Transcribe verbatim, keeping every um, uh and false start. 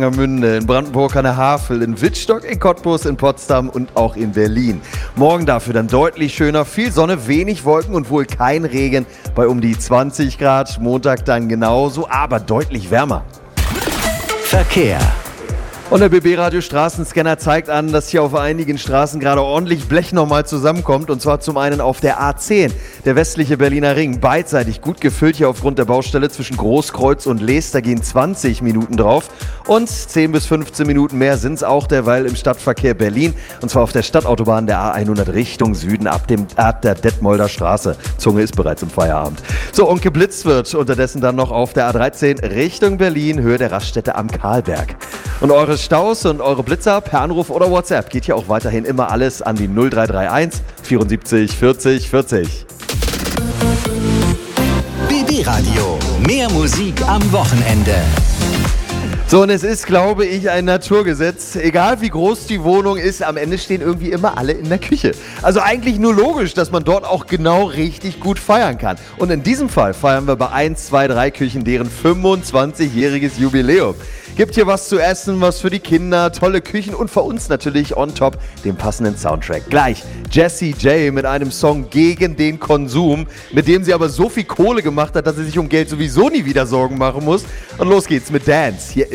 Langermünde, in Brandenburg an der Havel, in Wittstock, in Cottbus, in Potsdam und auch in Berlin. Morgen dafür dann deutlich schöner, viel Sonne, wenig Wolken und wohl kein Regen bei um die zwanzig Grad. Montag dann genauso, aber deutlich wärmer. Verkehr. Und der B B-Radio Straßenscanner zeigt an, dass hier auf einigen Straßen gerade ordentlich Blech nochmal zusammenkommt. Und zwar zum einen auf der A zehn, der westliche Berliner Ring. Beidseitig gut gefüllt hier aufgrund der Baustelle zwischen Großkreuz und Lees. Da gehen zwanzig Minuten drauf. Und zehn bis fünfzehn Minuten mehr sind es auch derweil im Stadtverkehr Berlin. Und zwar auf der Stadtautobahn der A hundert Richtung Süden ab, dem, ab der Detmolder Straße. Zunge ist bereits im Feierabend. So, und geblitzt wird unterdessen dann noch auf der A dreizehn Richtung Berlin, Höhe der Raststätte am Karlberg. Und eure Staus und eure Blitzer per Anruf oder WhatsApp geht hier auch weiterhin immer alles an die null drei drei eins vierundsiebzig vierzig vierzig. B B-Radio. Mehr Musik am Wochenende. So, und es ist, glaube ich, ein Naturgesetz. Egal wie groß die Wohnung ist, am Ende stehen irgendwie immer alle in der Küche. Also eigentlich nur logisch, dass man dort auch genau richtig gut feiern kann. Und in diesem Fall feiern wir bei eins, zwei, drei Küchen deren fünfundzwanzigjähriges Jubiläum. Gibt hier was zu essen, was für die Kinder, tolle Küchen und für uns natürlich on top den passenden Soundtrack. Gleich Jessie J mit einem Song gegen den Konsum, mit dem sie aber so viel Kohle gemacht hat, dass sie sich um Geld sowieso nie wieder Sorgen machen muss. Und los geht's mit Dance. Hier